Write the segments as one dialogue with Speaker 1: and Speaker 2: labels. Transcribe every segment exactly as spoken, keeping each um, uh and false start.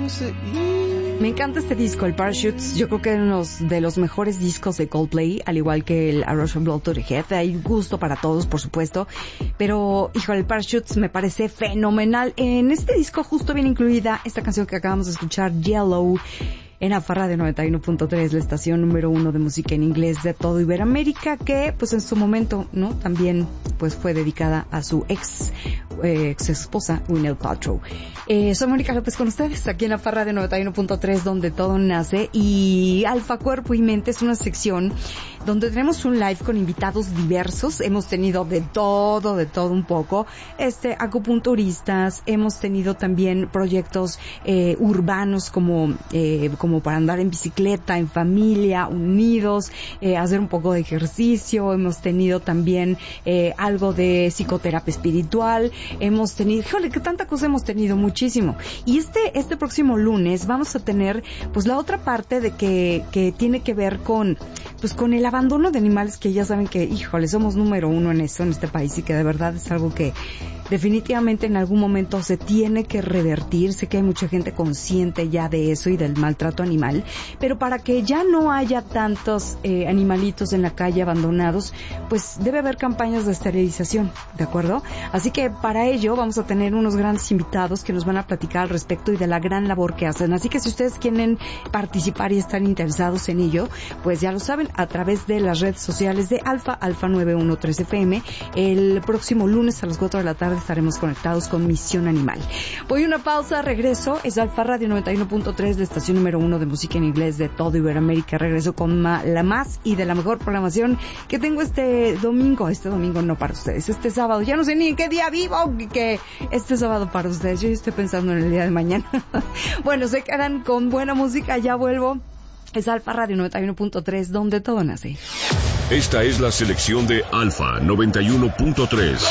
Speaker 1: sé. Me encanta este disco, el Parachutes. Yo creo que es uno de los mejores discos de Coldplay, al igual que el A Rush of Blood to the Head. Hay gusto para todos, por supuesto. Pero, híjole, el Parachutes me parece fenomenal. En este disco justo viene incluida esta canción que acabamos de escuchar, Yellow, en Alfa Radio noventa y uno punto tres, la estación número uno de música en inglés de todo Iberoamérica, que pues en su momento, ¿no? También pues fue dedicada a su ex, eh, ex esposa, Gwyneth Paltrow. Eh, soy Mónica López con ustedes, aquí en Alfa Radio noventa y uno punto tres, donde todo nace, y Alfa Cuerpo y Mente es una sección donde tenemos un live con invitados diversos. Hemos tenido de todo, de todo un poco, este, acupunturistas, hemos tenido también proyectos eh, urbanos como, eh, como para andar en bicicleta, en familia, unidos, eh, hacer un poco de ejercicio. Hemos tenido también eh, algo de psicoterapia espiritual. Hemos tenido, híjole, que tanta cosa hemos tenido, muchísimo. Y este, este próximo lunes vamos a tener, pues, la otra parte de que, que tiene que ver con, pues, con el abandono de animales, que ya saben que, híjole, somos número uno en eso, en este país, y que de verdad es algo que definitivamente en algún momento se tiene que revertir. Sé que hay mucha gente consciente ya de eso y del maltrato animal, pero para que ya no haya tantos eh, animalitos en la calle abandonados, pues debe haber campañas de esterilización, ¿de acuerdo? Así que para ello vamos a tener unos grandes invitados que nos van a platicar al respecto y de la gran labor que hacen. Así que si ustedes quieren participar y están interesados en ello, pues ya lo saben, a través de las redes sociales de Alfa, Alfa nueve uno tres F M. El próximo lunes a las cuatro de la tarde estaremos conectados con Misión Animal. Voy a una pausa, regreso. Es Alfa Radio noventa y uno punto tres, la estación número uno de música en inglés de todo Iberoamérica. Regreso con ma, la más y de la mejor programación que tengo este domingo. Este domingo no para ustedes, este sábado. Ya no sé ni en qué día vivo, que este sábado para ustedes. Yo estoy pensando en el día de mañana. Bueno, se quedan con buena música. Ya vuelvo. Es Alfa Radio noventa y uno punto tres, donde todo nace.
Speaker 2: Esta es la selección de Alfa noventa y uno punto tres.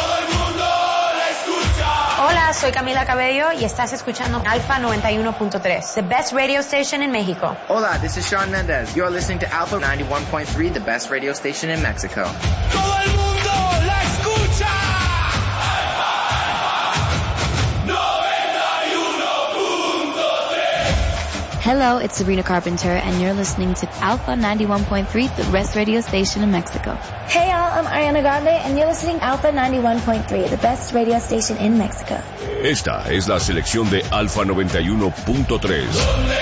Speaker 3: Hola, soy Camila Cabello y estás escuchando Alfa noventa y uno punto tres, the best radio station in Mexico.
Speaker 4: Hola, this is Shawn Mendes. You're listening to Alpha ninety-one point three, the best radio station in Mexico.
Speaker 5: Todo el mundo la escucha.
Speaker 6: Hello, it's Sabrina Carpenter, and you're listening to Alpha ninety-one point three, the best radio station in Mexico.
Speaker 7: Hey all, I'm Ariana Grande, and you're listening to Alpha ninety-one point three, the best radio station in Mexico.
Speaker 2: Esta es la selección de Alfa noventa y uno punto tres.